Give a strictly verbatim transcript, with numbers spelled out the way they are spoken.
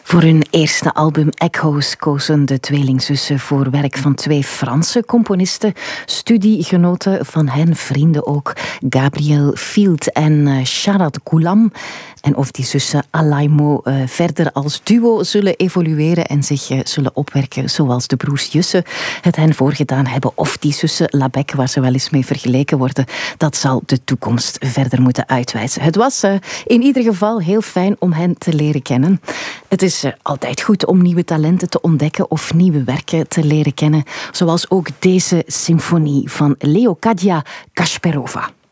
Voor hun eerste album Echoes kozen de tweelingzussen voor werk van twee Franse componisten, studiegenoten van hen, vrienden ook, Gabriel Field en uh, Sharat Ghulam. En of die zussen Alaimo uh, verder als duo zullen evolueren en zich uh, zullen opwerken zoals de broers Jusse het hen voorgedaan hebben, of die zussen Labec, waar ze wel eens mee vergeleken worden, dat zal de toekomst verder moeten uitwijzen. Het was uh, in ieder geval heel fijn om hen te leren kennen. Het is uh, altijd goed om nieuwe talenten te ontdekken of nieuwe werken te leren kennen, zoals ook deze symfonie van Leocadia Kasperova.